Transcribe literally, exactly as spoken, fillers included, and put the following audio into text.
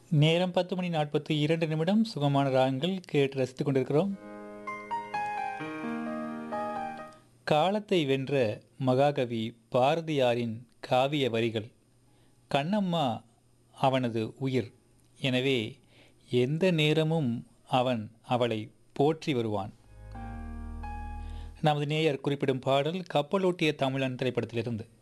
நேரம் பத்து மணி நாற்பத்தி இரண்டு நிமிடம். சுகமான ராகங்கள் கேட்டு ரசித்துக் கொண்டிருக்கிறோம். காலத்தை வென்ற மகாகவி பாரதியாரின் காவிய வரிகள். கண்ணம்மா அவனது உயிர். எனவே எந்த நேரமும் அவன் அவளை போற்றி வருவான். நமது நேயர் குறிப்பிடும் பாடல் கப்பலோட்டிய தமிழன் திரைப்படத்திலிருந்து.